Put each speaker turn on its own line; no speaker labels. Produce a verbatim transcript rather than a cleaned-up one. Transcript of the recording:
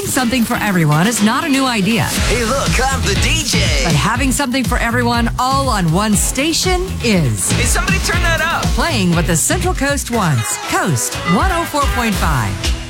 Having something for everyone is not a new idea.
Hey, look, I'm the D J.
But having something for everyone all on one station is.
Hey, somebody turn that up.
Playing what the Central Coast wants. Coast one oh four point five.